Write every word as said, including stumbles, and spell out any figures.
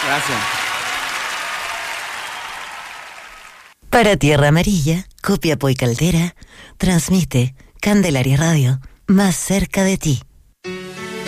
Gracias. Para Tierra Amarilla, Copiapó y Caldera, transmite Candelaria Radio, más cerca de ti.